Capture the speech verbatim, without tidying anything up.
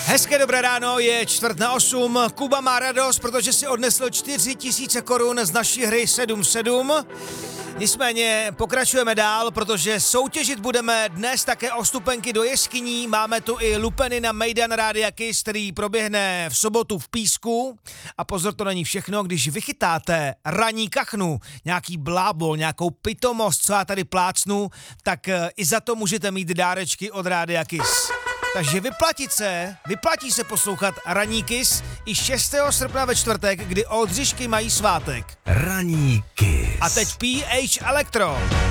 Hezké dobré ráno, je čtvrt na osm. Kuba má radost, protože si odnesl čtyři tisíce korun z naší hry sedm sedm. Nicméně pokračujeme dál, protože soutěžit budeme dnes také o vstupenky do jeskyní. Máme tu i lupeny na Mejdan Rádia Kiss, který proběhne v sobotu v Písku. A pozor, to není všechno, když vychytáte ranní kachnu, nějaký blábol, nějakou pitomost, co já tady plácnu, tak i za to můžete mít dárečky od Rádia Kiss. Takže vyplatit se, vyplatí se poslouchat Ranní Kiss i šestého srpna ve čtvrtek, kdy Oldřišky mají svátek. Ranní Kiss. A teď P H Electro.